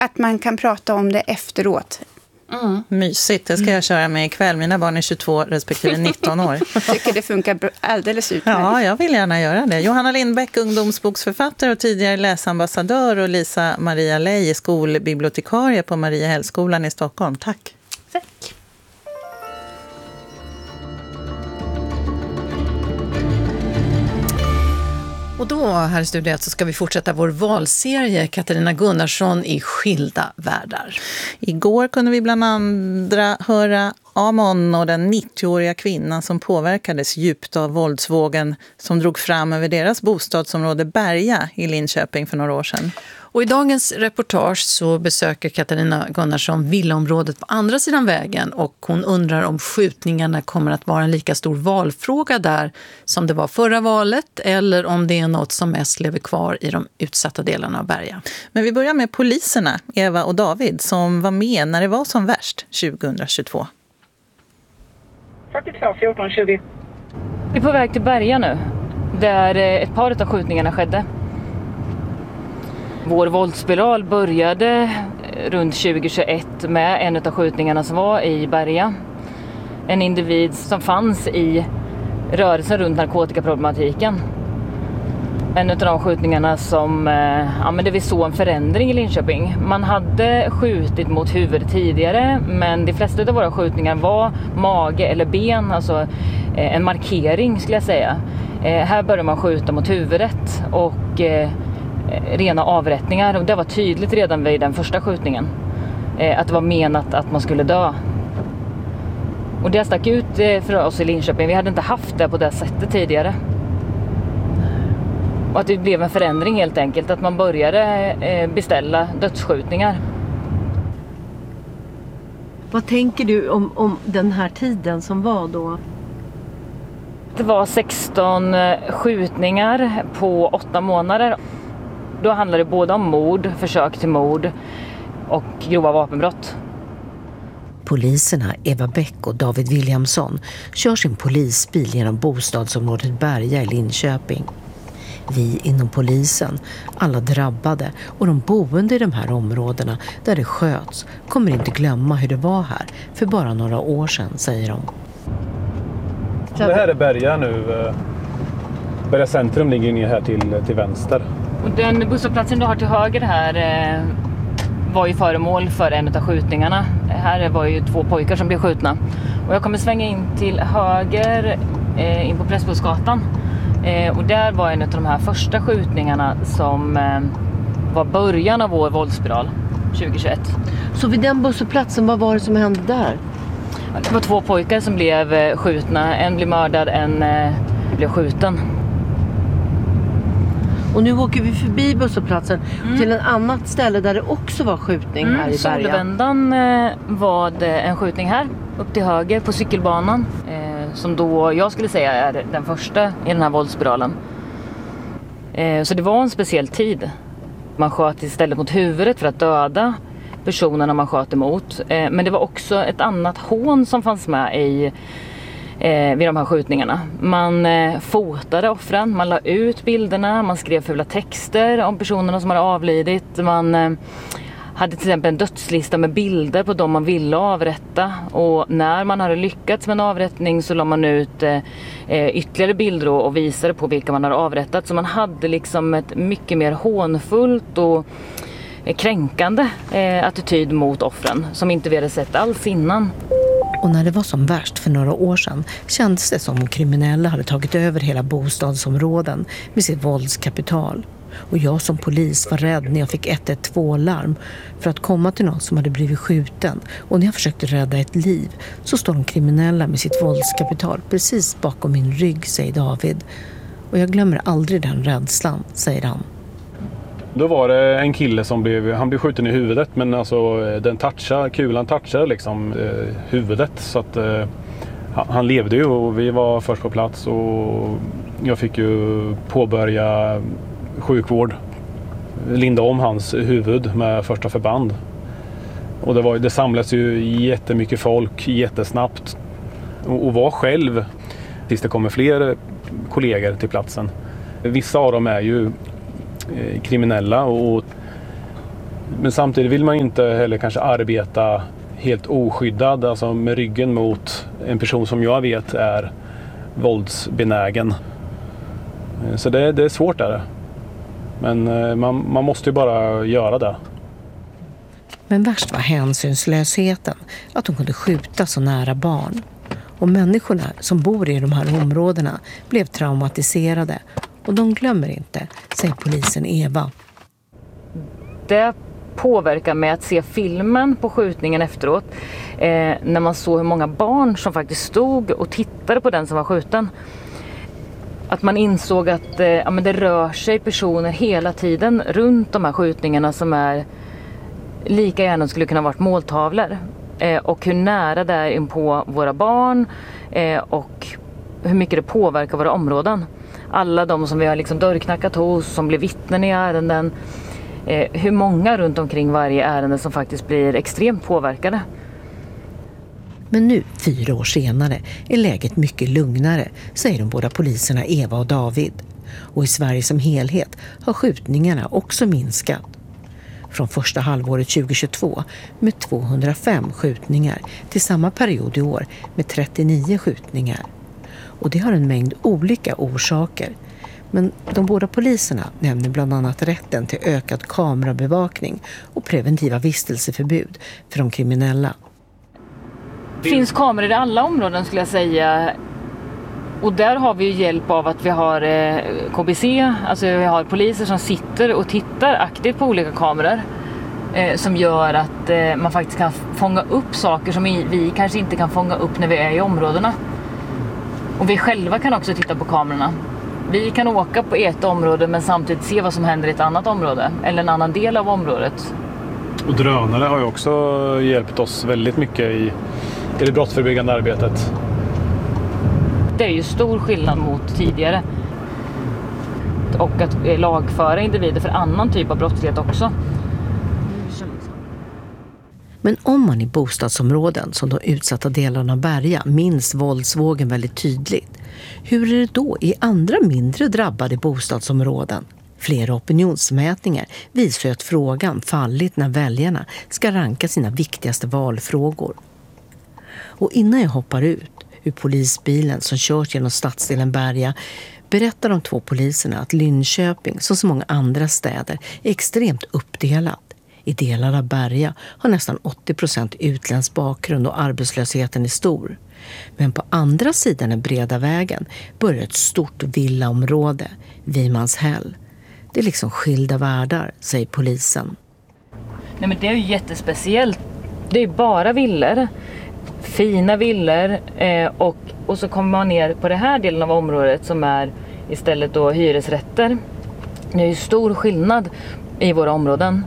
att man kan prata om det efteråt. Mysigt, det ska jag köra med ikväll. Mina barn är 22 respektive 19 år. Jag tycker det funkar alldeles utmärkt. Ja, jag vill gärna göra det. Johanna Lindbäck, ungdomsboksförfattare och tidigare läsambassadör, och Lisa Maria Lej, skolbibliotekarie på Mariehällskolan i Stockholm. Tack. Tack. Och då här i studion så ska vi fortsätta vår valserie Katarina Gunnarsson i skilda världar. Igår kunde vi bland andra höra Amon och den 90-åriga kvinnan som påverkades djupt av våldsvågen som drog fram över deras bostadsområde Berga i Linköping för några år sedan. Och i dagens reportage så besöker Katarina Gunnarsson villaområdet på andra sidan vägen, och hon undrar om skjutningarna kommer att vara en lika stor valfråga där som det var förra valet, eller om det är något som mest lever kvar i de utsatta delarna av Berga. Men vi börjar med poliserna, Eva och David, som var med när det var som värst 2022. 42 14 20. Vi är på väg till Berga nu, där ett par av skjutningarna skedde. Vår våldsspiral började runt 2021 med en av skjutningarna som var i Berga. En individ som fanns i rörelsen runt narkotikaproblematiken. En av de skjutningarna som, där vi såg en förändring i Linköping. Man hade skjutit mot huvudet tidigare, men de flesta av våra skjutningar var mage eller ben, alltså en markering skulle jag säga. Här började man skjuta mot huvudet och rena avrättningar, och det var tydligt redan vid den första skjutningen att det var menat att man skulle dö. Och det stack ut för oss i Linköping. Vi hade inte haft det på det sättet tidigare. Och att det blev en förändring helt enkelt, att man började beställa dödsskjutningar. Vad tänker du om den här tiden som var då? Det var 16 skjutningar på 8 månader. Då handlade det både om mord, försök till mord och grova vapenbrott. Poliserna Eva Bäck och David Williamson kör sin polisbil genom bostadsområdet Berga i Linköping. Vi inom polisen, alla drabbade och de boende i de här områdena där det sköts, kommer inte glömma hur det var här för bara några år sedan, säger de. Det här är Berga nu. Berga centrum ligger ner här till vänster. Och den busshållplatsen du har till höger här var ju föremål för en av skjutningarna. Här var ju 2 pojkar som blev skjutna. Och jag kommer svänga in till höger in på Pressbussgatan. Och där var en av de här första skjutningarna som var början av vår våldsspiral 2021. Så vid den busshållplatsen, vad var det som hände där? Det var 2 pojkar som blev skjutna. En blev mördad, en blev skjuten. Och nu åker vi förbi busshållplatsen till ett annat ställe där det också var skjutning här i Berga. Solvändan var det en skjutning här, upp till höger på cykelbanan. Som då jag skulle säga är den första i den här våldsspiralen. Så det var en speciell tid. Man sköt istället mot huvudet för att döda personerna man sköt emot. Men det var också ett annat hån som fanns med vid de här skjutningarna. Man fotade offren, man la ut bilderna, man skrev fula texter om personerna som hade avlidit. Man hade till exempel en dödslista med bilder på dem man ville avrätta, och när man hade lyckats med en avrättning så la man ut ytterligare bilder och visade på vilka man hade avrättat. Så man hade liksom ett mycket mer hånfullt och kränkande attityd mot offren som inte vi hade sett alls innan. Och när det var som värst för några år sedan kändes det som om kriminella hade tagit över hela bostadsområden med sitt våldskapital. Och jag som polis var rädd när jag fick 112-larm för att komma till någon som hade blivit skjuten. Och när jag försökte rädda ett liv så står de kriminella med sitt våldskapital precis bakom min rygg, säger David. Och jag glömmer aldrig den rädslan, säger han. Då var det en kille som blev skjuten i huvudet, men alltså kulan touchade liksom huvudet, så att han levde ju, och vi var först på plats och jag fick ju påbörja sjukvård, linda om hans huvud med första förband. Och det samlades ju jättemycket folk jättesnabbt, och var själv tills det kommer fler kollegor till platsen. Vissa av dem är ju kriminella, och Men samtidigt vill man inte heller kanske arbeta helt oskyddad, alltså med ryggen mot en person som jag vet är våldsbenägen. Så det är svårt där. Men man måste ju bara göra det. Men värst var hänsynslösheten, att de kunde skjuta så nära barn. Och människorna som bor i de här områdena blev traumatiserade. Och de glömmer inte, säger polisen Eva. Det påverkar mig att se filmen på skjutningen efteråt. När man såg hur många barn som faktiskt stod och tittade på den som var skjuten. Att man insåg att men det rör sig personer hela tiden runt de här skjutningarna som är lika gärna skulle kunna varit måltavlor. Och hur nära det är in på våra barn och hur mycket det påverkar våra områden. Alla de som vi har liksom dörrknackat hos, som blir vittnen i ärenden. Hur många runt omkring varje ärende som faktiskt blir extremt påverkade. Men nu, 4 år senare, är läget mycket lugnare, säger de båda poliserna Eva och David. Och i Sverige som helhet har skjutningarna också minskat. Från första halvåret 2022 med 205 skjutningar till samma period i år med 39 skjutningar. Och det har en mängd olika orsaker. Men de båda poliserna nämner bland annat rätten till ökad kamerabevakning och preventiva vistelseförbud för de kriminella. Det finns kameror i alla områden skulle jag säga. Och där har vi ju hjälp av att vi har KBC, alltså vi har poliser som sitter och tittar aktivt på olika kameror. Som gör att man faktiskt kan fånga upp saker som vi kanske inte kan fånga upp när vi är i områdena. Och vi själva kan också titta på kamerorna. Vi kan åka på ett område men samtidigt se vad som händer i ett annat område. Eller en annan del av området. Och drönare har ju också hjälpt oss väldigt mycket i det brottsförebyggande arbetet. Det är ju stor skillnad mot tidigare. Och att lagföra individer för annan typ av brottslighet också. Men om man i bostadsområden som de utsatta delarna av Berga minns våldsvågen väldigt tydligt, hur är det då i andra mindre drabbade bostadsområden? Flera opinionsmätningar visar att frågan fallit när väljarna ska ranka sina viktigaste valfrågor. Och innan jag hoppar ut ur polisbilen som kört genom stadsdelen Berga berättar de 2 poliserna att Linköping, som så många andra städer, är extremt uppdelat. I delar av Berga har nästan 80% utländsk bakgrund och arbetslösheten är stor. Men på andra sidan den breda vägen börjar ett stort villaområde, Vimanshäll. Det är liksom skilda världar, säger polisen. Nej, men det är ju jättespeciellt. Det är bara villor. Fina villor. Och så kommer man ner på den här delen av området som är istället då hyresrätter. Det är ju stor skillnad i våra områden.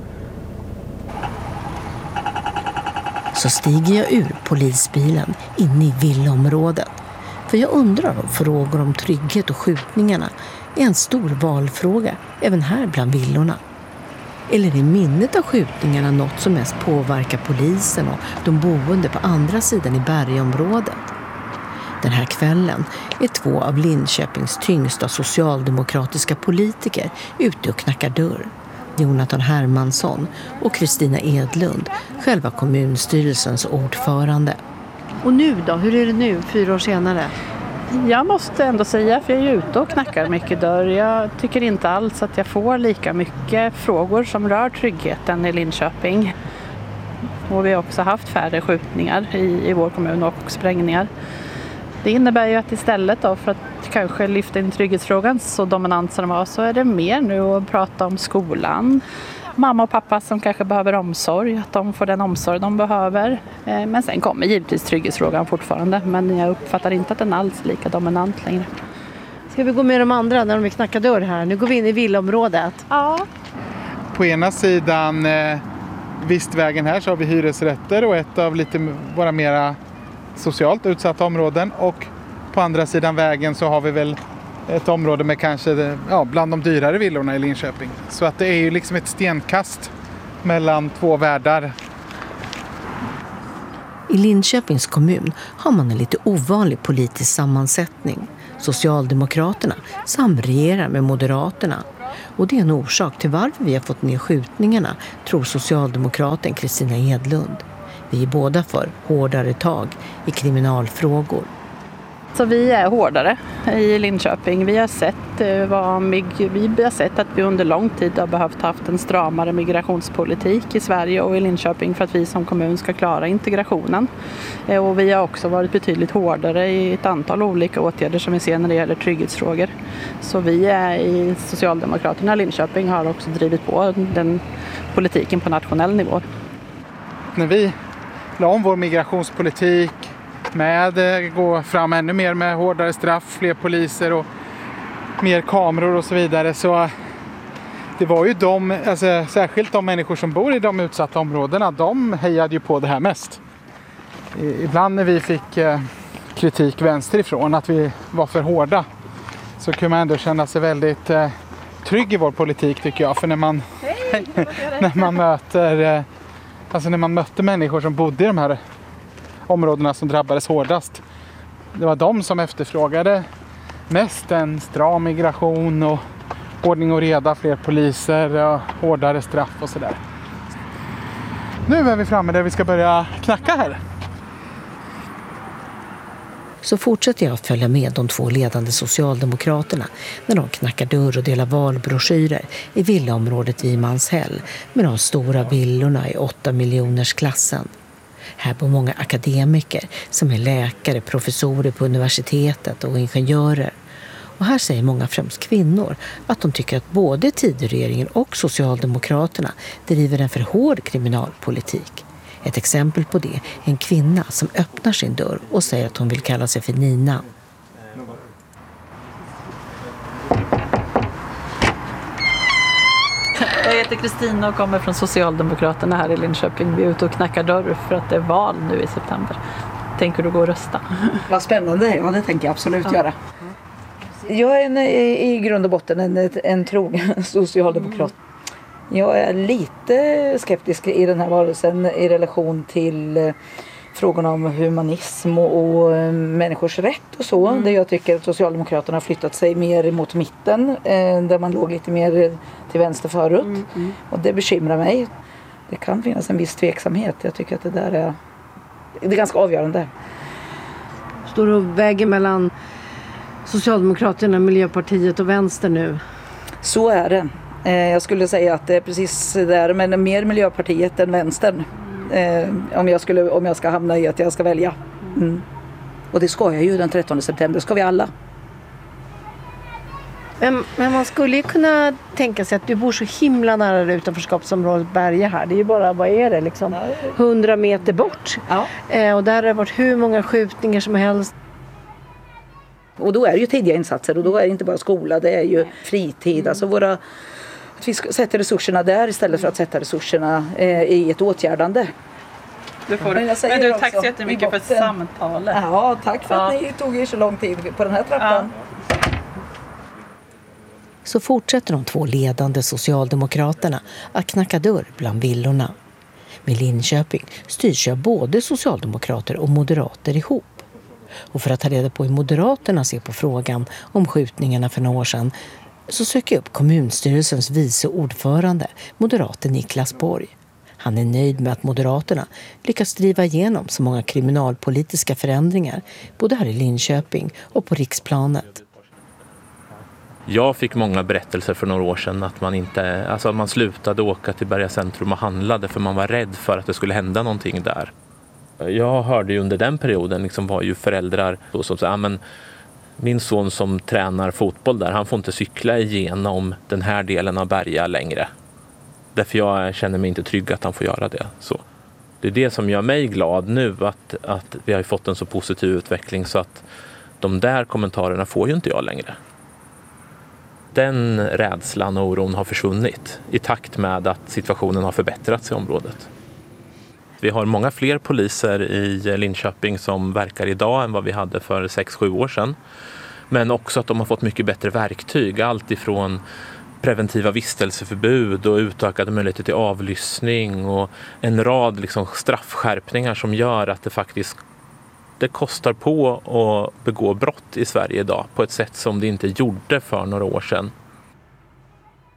Så stiger jag ur polisbilen in i villaområdet. För jag undrar om frågor om trygghet och skjutningarna är en stor valfråga även här bland villorna. Eller är minnet av skjutningarna något som mest påverkar polisen och de boende på andra sidan i Bergaområdet? Den här kvällen är 2 av Linköpings tyngsta socialdemokratiska politiker ute och knackar dörr. Jonathan Hermansson och Kristina Edlund, själva kommunstyrelsens ordförande. Och nu då? Hur är det nu 4 år senare? Jag måste ändå säga, för jag är ute och knackar mycket dörr. Jag tycker inte alls att jag får lika mycket frågor som rör tryggheten i Linköping. Och vi har också haft färre skjutningar i vår kommun och sprängningar. Det innebär ju att istället då för att kanske lyfta in trygghetsfrågan så dominant som den var, så är det mer nu att prata om skolan. Mamma och pappa som kanske behöver omsorg, att de får den omsorg de behöver. Men sen kommer givetvis trygghetsfrågan fortfarande, men jag uppfattar inte att den alls är lika dominant längre. Ska vi gå med de andra när de vill knacka dörr här? Nu går vi in i villaområdet. Ja. På ena sidan Vistvägen här så har vi hyresrätter och ett av lite våra mera socialt utsatta områden. Och på andra sidan vägen så har vi väl ett område med kanske bland de dyrare villorna i Linköping. Så att det är ju liksom ett stenkast mellan 2 världar. I Linköpings kommun har man en lite ovanlig politisk sammansättning. Socialdemokraterna samregerar med Moderaterna Och det är en orsak till varför vi har fått ner skjutningarna, tror socialdemokraten Kristina Edlund. Vi är båda för hårdare tag i kriminalfrågor. Så vi är hårdare i Linköping. Vi har sett att vi under lång tid har behövt haft en stramare migrationspolitik i Sverige och i Linköping för att vi som kommun ska klara integrationen. Och vi har också varit betydligt hårdare i ett antal olika åtgärder som vi ser när det gäller trygghetsfrågor. Så vi i Socialdemokraterna i Linköping har också drivit på den politiken på nationell nivå. När vi la om vår migrationspolitik med gå fram ännu mer med hårdare straff, fler poliser och mer kameror och så vidare, så det var ju särskilt de människor som bor i de utsatta områdena, de hejade ju på det här mest. Ibland när vi fick kritik vänsterifrån att vi var för hårda, så kunde man ändå känna sig väldigt trygg i vår politik, tycker jag. För när man mötte människor som bodde i de här områdena som drabbades hårdast, det var de som efterfrågade mest en stram migration och ordning och reda, fler poliser och hårdare straff och sådär. Nu är vi framme där vi ska börja knacka här. Så fortsätter jag att följa med de två ledande socialdemokraterna när de knackar dörr och delar valbroschyrer i villaområdet vid Manshäll med de stora villorna i 8-miljonersklassen. Här bor många akademiker som är läkare, professorer på universitetet och ingenjörer. Och här säger många, främst kvinnor, att de tycker att både Tidöregeringen och Socialdemokraterna driver en för hård kriminalpolitik. Ett exempel på det är en kvinna som öppnar sin dörr och säger att hon vill kalla sig för Nina. Jag heter Kristina och kommer från Socialdemokraterna här i Linköping. Vi är ute och knackar dörr för att det är val nu i september. Tänker du gå och rösta? Vad spännande, ja det tänker jag absolut göra. Jag är i grund och botten en trogen socialdemokrat. Jag är lite skeptisk i den här valrörelsen i relation till frågorna om humanism och människors rätt och så. Där jag tycker att Socialdemokraterna har flyttat sig mer mot mitten, där man låg lite mer till vänster förut. Och det bekymrar mig. Det kan finnas en viss tveksamhet. Jag tycker att det är ganska avgörande. Står du och väger mellan Socialdemokraterna, Miljöpartiet och Vänster nu? Så är det. Jag skulle säga att det är precis där, men mer Miljöpartiet än Vänstern. Om jag ska hamna i att jag ska välja. Och det ska jag ju den 13 september, ska vi alla. Men man skulle ju kunna tänka sig att du bor så himla nära det utanförskapsområdet Berga här. Det är ju bara, vad är det liksom? 100 meter bort. Ja. Och där har det varit hur många skjutningar som helst. Och då är det ju tidiga insatser och då är det inte bara skola, det är ju fritid. Alltså att vi sätter resurserna där istället för att sätta resurserna i ett åtgärdande. Men du, tack så jättemycket för samtalet. Ja, tack för att ni tog er så lång tid på den här trappan. Ja. Så fortsätter de två ledande socialdemokraterna att knacka dörr bland villorna. Med Linköping styrs jag både socialdemokrater och moderater ihop. Och för att ta reda på hur Moderaterna ser på frågan om skjutningarna för några år sedan så söker jag upp kommunstyrelsens vice ordförande, moderaten Niklas Borg. Han är nöjd med att Moderaterna lyckas driva igenom så många kriminalpolitiska förändringar både här i Linköping och på riksplanet. Jag fick många berättelser för några år sedan att man slutade åka till Berga centrum och handlade för man var rädd för att det skulle hända någonting där. Jag hörde ju under den perioden var ju föräldrar som sa, men min son som tränar fotboll där, han får inte cykla igenom den här delen av Berga längre. Därför jag känner mig inte trygg att han får göra det. Så det är det som gör mig glad nu, att vi har fått en så positiv utveckling så att de där kommentarerna får ju inte jag längre. Den rädslan och oron har försvunnit i takt med att situationen har förbättrats i området. Vi har många fler poliser i Linköping som verkar idag än vad vi hade för 6-7 år sedan. Men också att de har fått mycket bättre verktyg. Allt ifrån preventiva vistelseförbud och utökade möjligheter till avlyssning och en rad straffskärpningar som gör att det kostar på att begå brott i Sverige idag på ett sätt som det inte gjorde för några år sedan.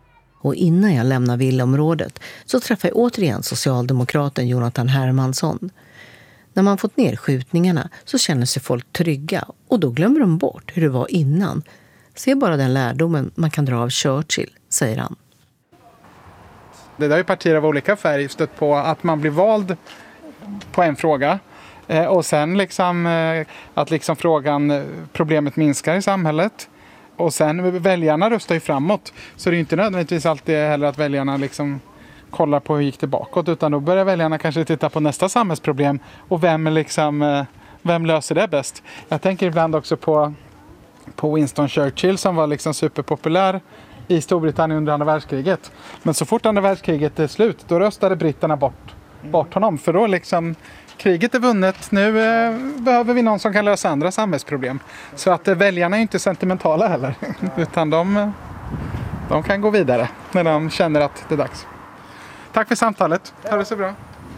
Och innan jag lämnar villaområdet så träffar jag återigen socialdemokraten Jonathan Hermansson. När man fått ner skjutningarna så känner sig folk trygga och då glömmer de bort hur det var innan. Se bara den lärdomen man kan dra av Churchill, säger han. Det där är ju partier av olika färg stött på att man blir vald på en fråga. Och sen liksom, att liksom problemet minskar i samhället. Och sen väljarna röstar ju framåt. Så det är ju inte nödvändigtvis alltid heller att väljarna liksom kollar på hur gick det bakåt. Utan då börjar väljarna kanske titta på nästa samhällsproblem. Och vem löser det bäst? Jag tänker ibland också på Winston Churchill som var liksom superpopulär i Storbritannien under andra världskriget. Men så fort andra världskriget är slut, då röstade britterna bort honom. För då liksom, kriget är vunnet, nu behöver vi någon som kan lösa andra samhällsproblem. Så att väljarna är inte sentimentala heller, utan de kan gå vidare när de känner att det är dags. Tack för samtalet, ha det så bra.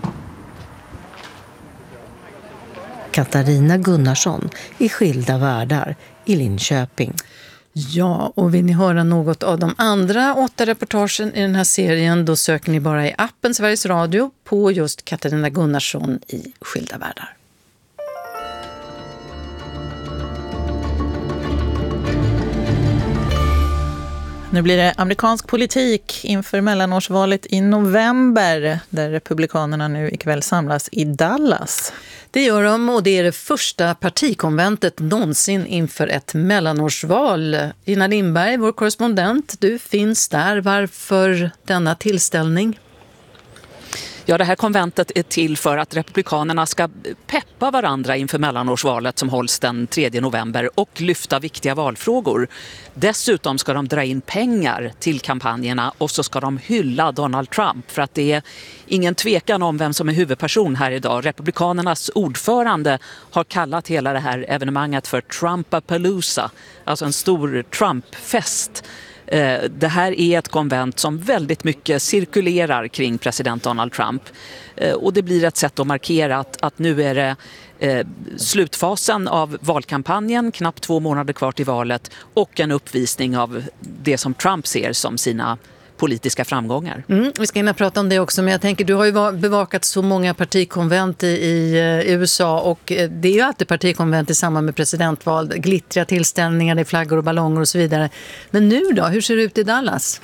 Katarina Gunnarsson i Skilda världar i Linköping. Ja, och vill ni höra något av de andra 8 reportagen i den här serien, då söker ni bara i appen Sveriges Radio på just Katarina Gunnarsson i Skilda världar. Nu blir det amerikansk politik inför mellanårsvalet i november, där republikanerna nu ikväll samlas i Dallas. Det gör de, och det är det första partikonventet någonsin inför ett mellanårsval. Gina Lindberg, vår korrespondent, du finns där. Varför denna tillställning? Ja, det här konventet är till för att republikanerna ska peppa varandra inför mellanårsvalet som hålls den 3 november och lyfta viktiga valfrågor. Dessutom ska de dra in pengar till kampanjerna och så ska de hylla Donald Trump, för att det är ingen tvekan om vem som är huvudperson här idag. Republikanernas ordförande har kallat hela det här evenemanget för Trumpapalooza, alltså en stor Trump-fest. Det här är ett konvent som väldigt mycket cirkulerar kring president Donald Trump. Och det blir ett sätt att markera att nu är det slutfasen av valkampanjen, knappt 2 månader kvar till valet, och en uppvisning av det som Trump ser som sina politiska framgångar. Vi ska hinna prata om det också, men jag tänker, du har ju bevakat så många partikonvent i USA, och det är ju alltid partikonvent i samband med presidentval, glittriga tillställningar, flaggor och ballonger och så vidare. Men nu då, hur ser det ut i Dallas?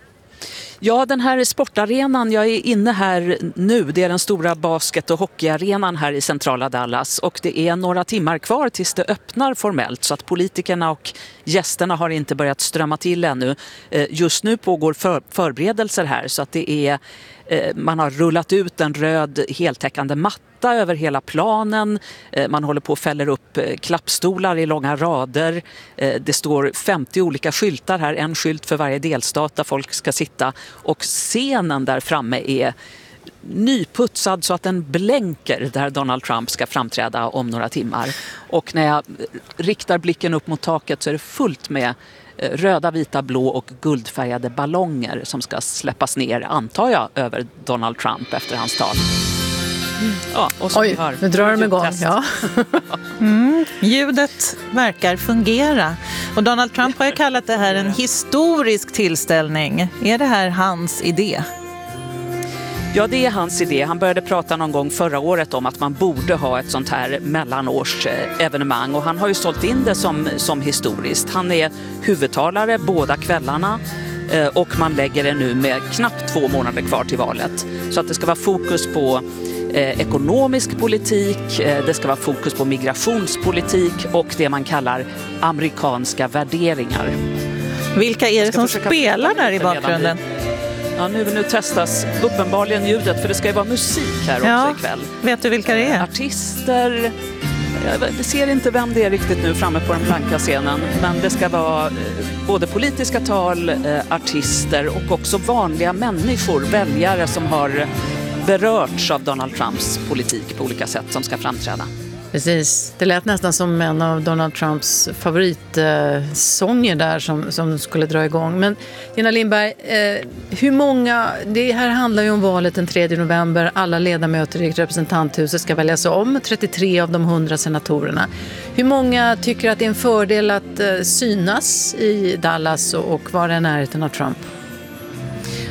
Ja, den här sportarenan, jag är inne här nu, det är den stora basket- och hockeyarenan här i centrala Dallas, och det är några timmar kvar tills det öppnar formellt, så att politikerna och gästerna har inte börjat strömma till ännu. Just nu pågår förberedelser här, så att det är, man har rullat ut en röd heltäckande matta över hela planen. Man håller på att fäller upp klappstolar i långa rader. Det står 50 olika skyltar här, en skylt för varje delstat där folk ska sitta. Och scenen där framme är nyputsad så att den blänker där Donald Trump ska framträda om några timmar. Och när jag riktar blicken upp mot taket så är det fullt med röda, vita, blå och guldfärgade ballonger som ska släppas ner, antar jag, över Donald Trump efter hans tal. Ja, och oj, nu drar de igång. Ja. Ljudet verkar fungera. Och Donald Trump har ju kallat det här en historisk tillställning. Är det här hans idé? Ja, det är hans idé. Han började prata någon gång förra året om att man borde ha ett sånt här mellanårsevenemang, och han har ju sålt in det som historiskt. Han är huvudtalare båda kvällarna, och man lägger det nu med knappt 2 månader kvar till valet. Så att det ska vara fokus på ekonomisk politik, det ska vara fokus på migrationspolitik och det man kallar amerikanska värderingar. Vilka är det som spelar där i bakgrunden? Ja, nu testas uppenbarligen ljudet, för det ska ju vara musik här också ikväll. Vet du vilka det är? Artister. Jag ser inte vem det är riktigt nu framme på den blanka scenen, men det ska vara både politiska tal, artister och också vanliga människor, väljare som har berörts av Donald Trumps politik på olika sätt som ska framträda. Precis, det lät nästan som en av Donald Trumps favoritsånger där som skulle dra igång. Men Gina Lindberg, hur många, det här handlar ju om valet den 3 november, alla ledamöter i representanthuset ska väljas om, 33 av de 100 senatorerna. Hur många tycker att det är en fördel att synas i Dallas och vara i närheten av Trump?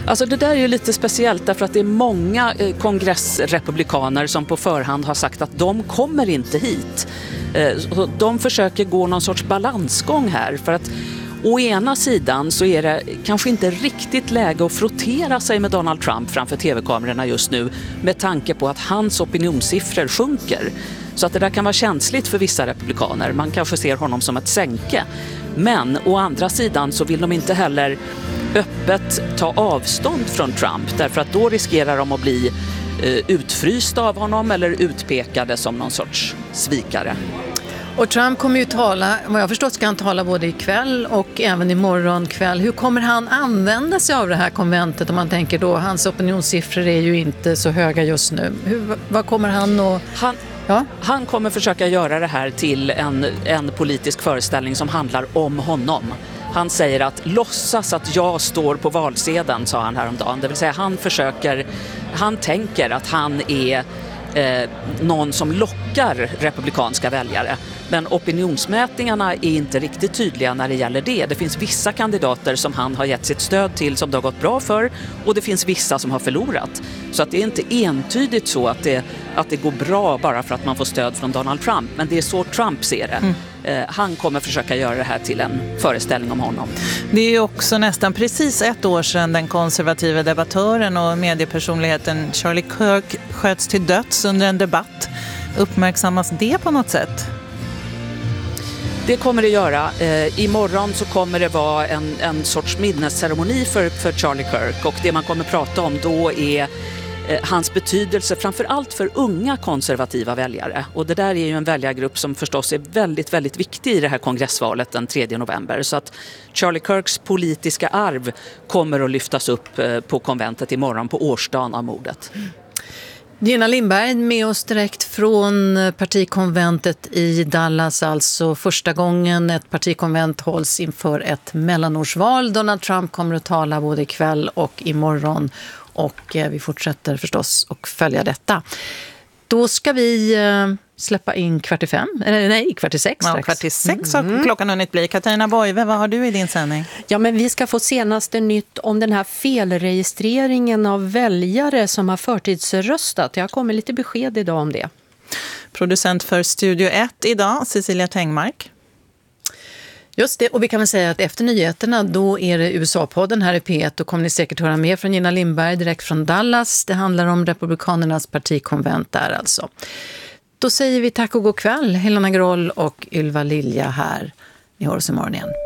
Alltså det där är ju lite speciellt därför att det är många kongressrepublikaner som på förhand har sagt att de kommer inte hit. De försöker gå någon sorts balansgång här för att å ena sidan så är det kanske inte riktigt läge att frottera sig med Donald Trump framför tv-kamerorna just nu med tanke på att hans opinionssiffror sjunker. Så att det där kan vara känsligt för vissa republikaner. Man kanske ser honom som ett sänke. Men å andra sidan så vill de inte heller öppet ta avstånd från Trump därför att då riskerar de att bli utfrysta av honom eller utpekade som någon sorts svikare. Och Trump kommer ju tala, vad jag förstått ska han tala både ikväll och även imorgon kväll. Hur kommer han använda sig av det här konventet om man tänker då, hans opinionssiffror är ju inte så höga just nu. Vad kommer han att... Han kommer försöka göra det här till en politisk föreställning som handlar om honom. Han säger att låtsas att jag står på valsedeln, sa han häromdagen. Det vill säga han tänker att han är någon som lockar republikanska väljare. Men opinionsmätningarna är inte riktigt tydliga när det gäller det. Det finns vissa kandidater som han har gett sitt stöd till som det har gått bra för och det finns vissa som har förlorat. Så att det är inte entydigt så att det går bra bara för att man får stöd från Donald Trump. Men det är så Trump ser det. Han kommer försöka göra det här till en föreställning om honom. Det är ju också nästan precis ett år sedan den konservativa debattören och mediepersonligheten Charlie Kirk sköts till döds under en debatt. Uppmärksammas det på något sätt? Det kommer det göra. Imorgon så kommer det vara en sorts minnesceremoni för Charlie Kirk och det man kommer prata om då är hans betydelse framförallt för unga konservativa väljare. Och det där är ju en väljargrupp som förstås är väldigt, väldigt viktig i det här kongressvalet den 3 november. Så att Charlie Kirks politiska arv kommer att lyftas upp på konventet imorgon på årsdagen av mordet. Gina Lindberg med oss direkt från partikonventet i Dallas, alltså första gången ett partikonvent hålls inför ett mellanårsval. Donald Trump kommer att tala både ikväll och imorgon och vi fortsätter förstås att följa detta. Då ska vi släppa in 4:45, eller nej, 4:46. Ja, 4:46 har klockan hunnit bli. Katarina Boive, vad har du i din sändning? Ja, men vi ska få senaste nytt om den här felregistreringen av väljare som har förtidsröstat. Jag kommer lite besked idag om det. Producent för Studio 1 idag, Cecilia Tengmark. Just det, och vi kan väl säga att efter nyheterna då är det USA-podden här i P1. Då kommer ni säkert höra mer från Gina Lindberg direkt från Dallas. Det handlar om Republikanernas partikonvent där alltså. Då säger vi tack och god kväll, Helena Groll och Ylva Lilja här. Ni hör oss imorgon igen.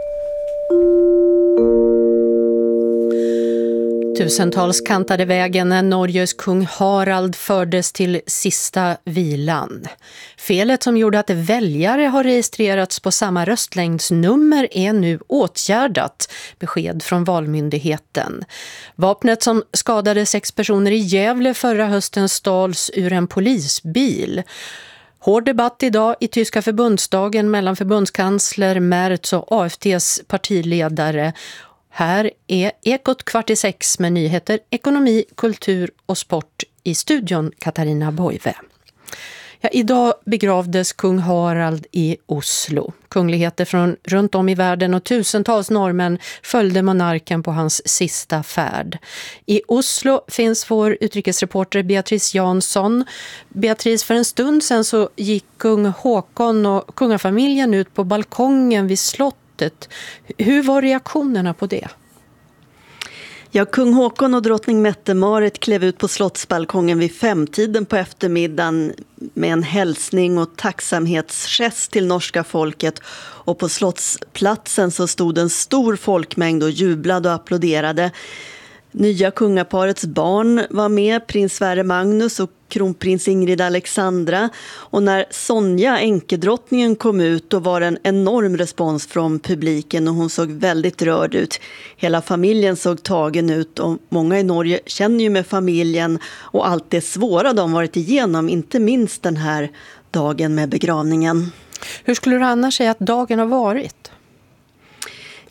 Tusentals kantade vägen när Norges kung Harald fördes till sista vilan. Felet som gjorde att väljare har registrerats på samma röstlängdsnummer är nu åtgärdat, besked från Valmyndigheten. Vapnet som skadade 6 personer i Gävle förra hösten stals ur en polisbil. Hård debatt idag i tyska förbundsdagen mellan förbundskansler Merz och AfDs partiledare. Här är Ekot 5:45 med nyheter, ekonomi, kultur och sport i studion Katarina Boive. Ja, idag begravdes kung Harald i Oslo. Kungligheter från runt om i världen och tusentals norrmän följde monarken på hans sista färd. I Oslo finns vår utrikesreporter Beatrice Jansson. Beatrice, för en stund sedan så gick kung Håkon och kungafamiljen ut på balkongen vid slottet. Hur var reaktionerna på det? Ja, kung Håkon och drottning Mette-Marit klev ut på slottsbalkongen vid 5-tiden på eftermiddagen med en hälsning och tacksamhetsgest till norska folket. Och på slottsplatsen så stod en stor folkmängd och jublade och applåderade. Nya kungaparets barn var med, prins Sverre Magnus och kronprins Ingrid Alexandra. Och när Sonja, enkedrottningen, kom ut då var det en enorm respons från publiken och hon såg väldigt rörd ut. Hela familjen såg tagen ut och många i Norge känner ju med familjen och allt det svåra de varit igenom, inte minst den här dagen med begravningen. Hur skulle du annars säga att dagen har varit?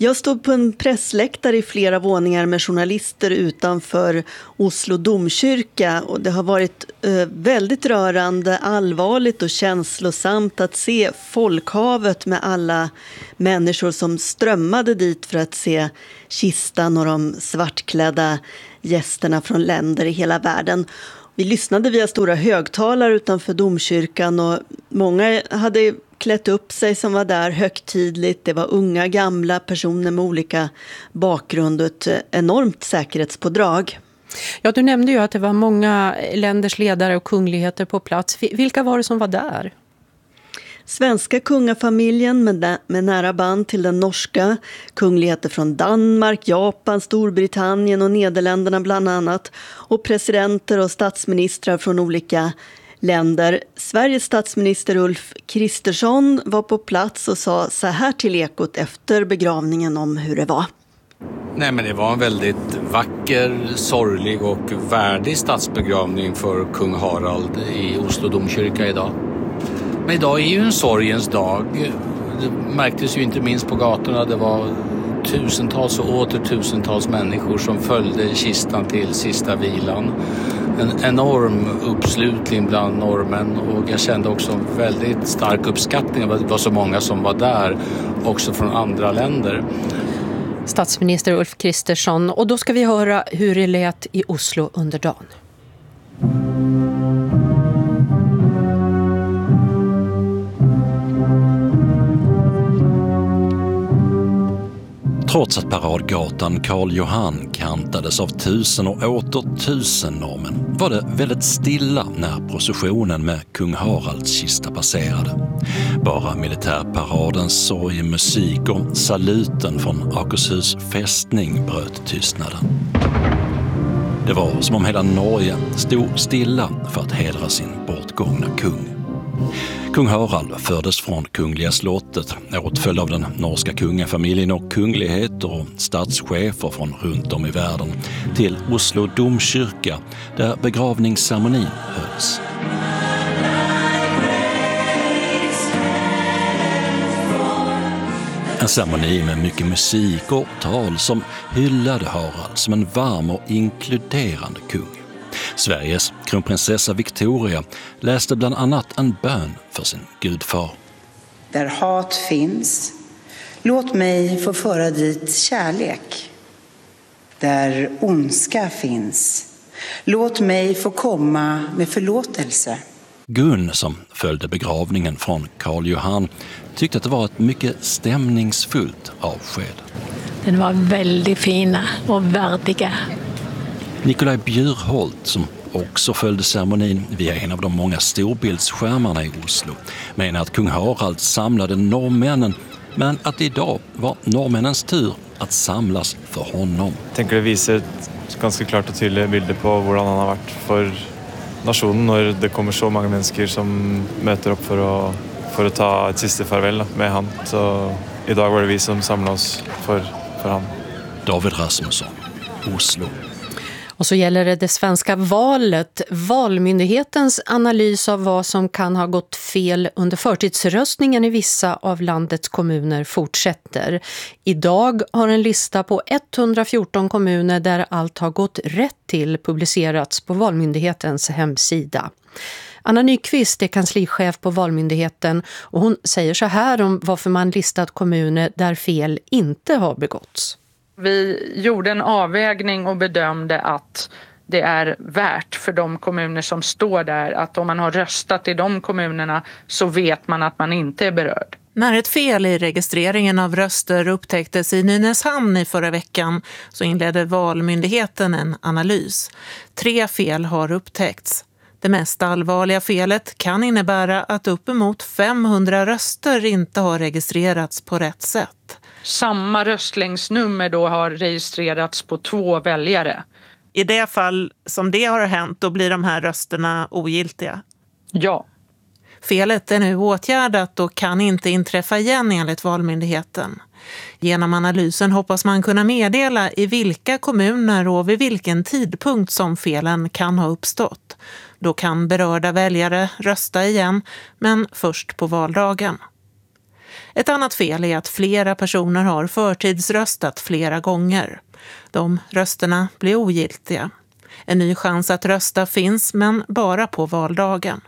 Jag stod på en pressläktare i flera våningar med journalister utanför Oslo domkyrka och det har varit väldigt rörande, allvarligt och känslosamt att se folkhavet med alla människor som strömmade dit för att se kistan och de svartklädda gästerna från länder i hela världen. Vi lyssnade via stora högtalare utanför domkyrkan och många hade klätt upp sig som var där högtidligt. Det var unga, gamla personer med olika bakgrund och ett enormt säkerhetspådrag. Ja, du nämnde ju att det var många länders ledare och kungligheter på plats. Vilka var det som var där? Svenska kungafamiljen med nära band till den norska, kungligheter från Danmark, Japan, Storbritannien och Nederländerna bland annat, och presidenter och statsministrar från olika länder. Sveriges statsminister Ulf Kristersson var på plats och sa så här till Ekot efter begravningen om hur det var. Nej, men det var en väldigt vacker, sorglig och värdig statsbegravning för kung Harald i Oslo domkyrka idag. Men idag är ju en sorgens dag. Det märktes ju inte minst på gatorna. Det var tusentals och åter tusentals människor som följde kistan till sista vilan. En enorm uppslutning bland norrmän och jag kände också väldigt stark uppskattning av att det var så många som var där, också från andra länder. Statsminister Ulf Kristersson, och då ska vi höra hur det lät i Oslo under dagen. Trots att paradgatan Karl Johan kantades av tusen och åter tusen norrmän var det väldigt stilla när processionen med kung Haralds kista passerade. Bara militärparadens sorgmusik och saluten från Akershus fästning bröt tystnaden. Det var som om hela Norge stod stilla för att hedra sin bortgångna kung. Kung Harald fördes från kungliga slottet, åtföljd av den norska kungafamiljen och kungligheter och statschefer från runt om i världen, till Oslo domkyrka där begravningsceremonin hölls. En ceremoni med mycket musik och tal som hyllade Harald som en varm och inkluderande kung. Sveriges kronprinsessa Victoria läste bland annat en bön för sin gudfar. Där hat finns, låt mig få föra dit kärlek. Där ondska finns, låt mig få komma med förlåtelse. Gun, som följde begravningen från Karl Johan, tyckte att det var ett mycket stämningsfullt avsked. Den var väldigt fina och värdiga. Nikolaj Bjurholt, som också följde ceremonin via en av de många storbildsskärmarna i Oslo, menar att kung Harald samlade norrmännen, men att idag var norrmännens tur att samlas för honom. Jag tänker det visar ett ganska klart och tydligt bild på hur han har varit för nationen när det kommer så många människor som möter upp för att ta ett sista farväl med han. Så idag var det vi som samlade oss för han. David Rasmusson, Oslo. Och så gäller det svenska valet. Valmyndighetens analys av vad som kan ha gått fel under förtidsröstningen i vissa av landets kommuner fortsätter. Idag har en lista på 114 kommuner där allt har gått rätt till publicerats på Valmyndighetens hemsida. Anna Nyqvist är kanslichef på Valmyndigheten och hon säger så här om varför man listat kommuner där fel inte har begåtts. Vi gjorde en avvägning och bedömde att det är värt för de kommuner som står där att om man har röstat i de kommunerna så vet man att man inte är berörd. När ett fel i registreringen av röster upptäcktes i Nynäshamn i förra veckan så inledde Valmyndigheten en analys. 3 fel har upptäckts. Det mest allvarliga felet kan innebära att uppemot 500 röster inte har registrerats på rätt sätt. Samma röstlängdsnummer då har registrerats på 2 väljare. I det fall som det har hänt, då blir de här rösterna ogiltiga? Ja. Felet är nu åtgärdat och kan inte inträffa igen enligt Valmyndigheten. Genom analysen hoppas man kunna meddela i vilka kommuner och vid vilken tidpunkt som felen kan ha uppstått. Då kan berörda väljare rösta igen, men först på valdagen. Ett annat fel är att flera personer har förtidsröstat flera gånger. De rösterna blir ogiltiga. En ny chans att rösta finns, men bara på valdagen.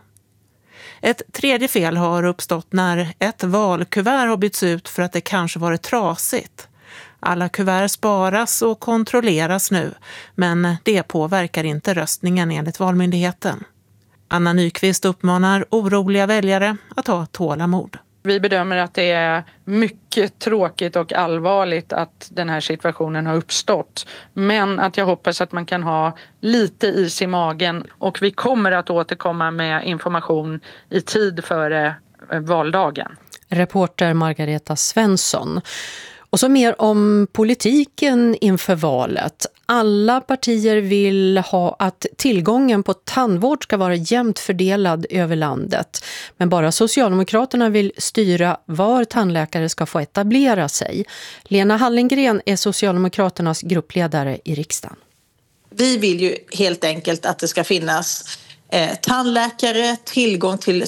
Ett tredje fel har uppstått när ett valkuvert har bytts ut för att det kanske varit trasigt. Alla kuvert sparas och kontrolleras nu, men det påverkar inte röstningen enligt Valmyndigheten. Anna Nyqvist uppmanar oroliga väljare att ha tålamod. Vi bedömer att det är mycket tråkigt och allvarligt att den här situationen har uppstått. Men att jag hoppas att man kan ha lite is i magen, och vi kommer att återkomma med information i tid före valdagen. Reporter Margareta Svensson. Och så mer om politiken inför valet. Alla partier vill ha att tillgången på tandvård ska vara jämnt fördelad över landet. Men bara Socialdemokraterna vill styra var tandläkare ska få etablera sig. Lena Hallengren är Socialdemokraternas gruppledare i riksdagen. Vi vill ju helt enkelt att det ska finnas tandläkare, tillgång till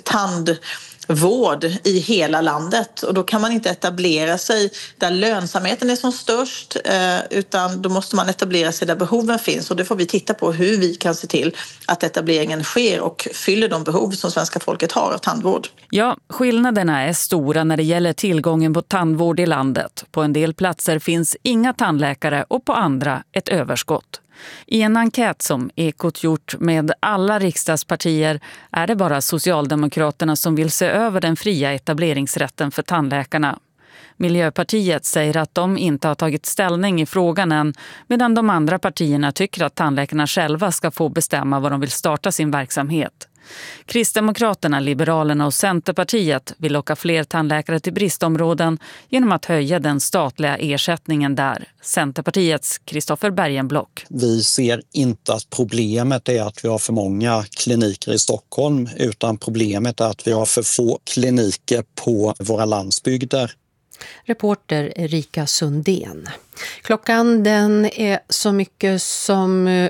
tandvård i hela landet, och då kan man inte etablera sig där lönsamheten är som störst, utan då måste man etablera sig där behoven finns, och det får vi titta på hur vi kan se till att etableringen sker och fyller de behov som svenska folket har av tandvård. Ja, skillnaderna är stora när det gäller tillgången på tandvård i landet. På en del platser finns inga tandläkare och på andra ett överskott. I en enkät som Ekot gjort med alla riksdagspartier är det bara Socialdemokraterna som vill se över den fria etableringsrätten för tandläkarna. Miljöpartiet säger att de inte har tagit ställning i frågan än, medan de andra partierna tycker att tandläkarna själva ska få bestämma var de vill starta sin verksamhet. Kristdemokraterna, Liberalerna och Centerpartiet vill locka fler tandläkare till bristområden genom att höja den statliga ersättningen där. Centerpartiets Kristoffer Bergenblock. Vi ser inte att problemet är att vi har för många kliniker i Stockholm, utan problemet är att vi har för få kliniker på våra landsbygder. Reporter Erika Sundén. Klockan den är så mycket som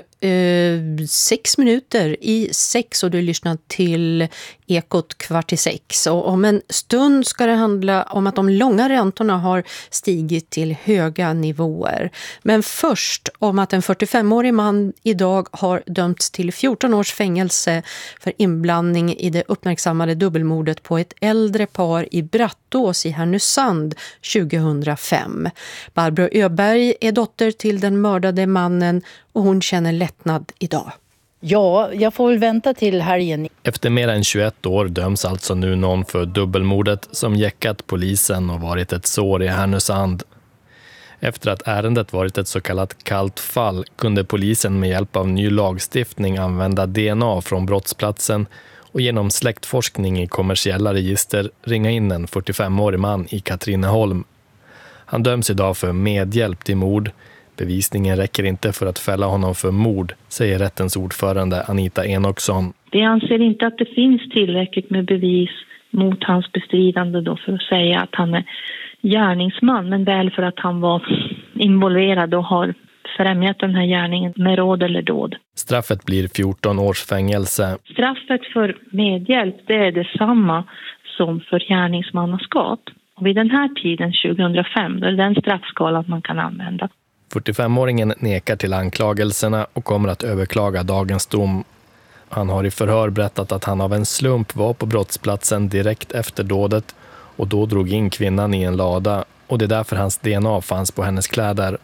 6 minuter i 6 och du lyssnar till Ekot 5:15. Och om en stund ska det handla om att de långa räntorna har stigit till höga nivåer. Men först om att en 45-årig man idag har dömts till 14 års fängelse för inblandning i det uppmärksammade dubbelmordet på ett äldre par i Brattås i Härnösand 2005. Barbro Öberg är dotter till den mördade mannen och hon känner lättnad idag. Ja, jag får väl vänta till helgen. Efter mer än 21 år döms alltså nu någon för dubbelmordet som jäckat polisen och varit ett sår i Härnösand. Efter att ärendet varit ett så kallat kallt fall kunde polisen med hjälp av ny lagstiftning använda DNA från brottsplatsen och genom släktforskning i kommersiella register ringa in en 45-årig man i Katrineholm. Han döms idag för medhjälp till mord. Bevisningen räcker inte för att fälla honom för mord, säger rättens ordförande Anita Enoksson. Vi anser inte att det finns tillräckligt med bevis mot hans bestridande då för att säga att han är gärningsman, men väl för att han var involverad och har främjat den här gärningen med råd eller dåd. Straffet blir 14 års fängelse. Straffet för medhjälp, det är detsamma som för gärningsmannaskap. Och vid den här tiden, 2005, då är det den straffskalan man kan använda. 45-åringen nekar till anklagelserna och kommer att överklaga dagens dom. Han har i förhör berättat att han av en slump var på brottsplatsen direkt efter dådet och då drog in kvinnan i en lada, och det är därför hans DNA fanns på hennes kläder.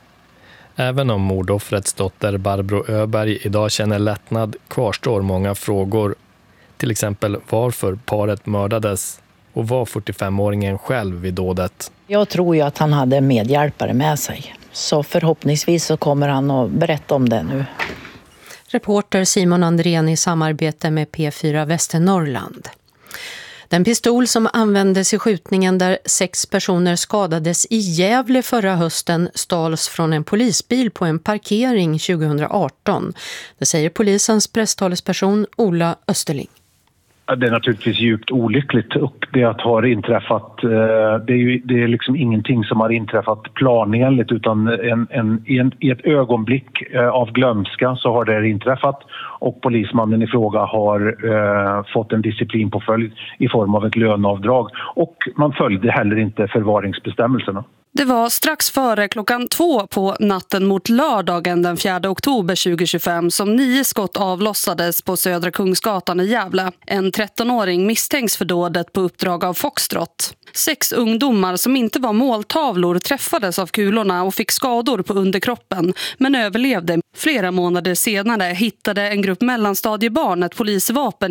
Även om mordoffrets dotter Barbro Öberg idag känner lättnad kvarstår många frågor. Till exempel varför paret mördades och var 45-åringen själv vid dådet. Jag tror ju att han hade en medhjälpare med sig. Så förhoppningsvis så kommer han att berätta om det nu. Reporter Simon Andrén i samarbete med P4 Västernorrland. Den pistol som användes i skjutningen där 6 personer skadades i Gävle förra hösten stals från en polisbil på en parkering 2018. Det säger polisens presstalesperson Ola Österling. Det är naturligtvis djupt olyckligt och det att har inträffat, det är liksom ingenting som har inträffat planenligt utan i ett ögonblick av glömska så har det inträffat och polismannen i fråga har fått en disciplinpåföljd i form av ett löneavdrag och man följde heller inte förvaringsbestämmelserna. Det var strax före 2:00 på natten mot lördagen den 4 oktober 2025 som 9 skott avlossades på Södra Kungsgatan i Gävle. En 13-åring misstänks för dådet på uppdrag av Foxtrot. 6 ungdomar som inte var måltavlor träffades av kulorna och fick skador på underkroppen men överlevde. Flera månader senare hittade en grupp mellanstadiebarn ett polisvapen